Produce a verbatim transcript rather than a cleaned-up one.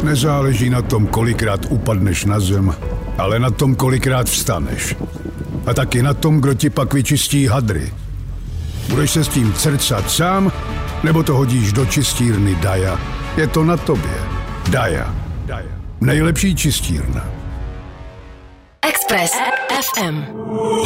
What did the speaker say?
Nezáleží na tom, kolikrát upadneš na zem, ale na tom, kolikrát vstaneš. A taky na tom, kdo ti pak vyčistí hadry. Budeš se s tím crcat sám, nebo to hodíš do čistírny Daja? Je to na tobě. Daja. Nejlepší čistírna. Express F M.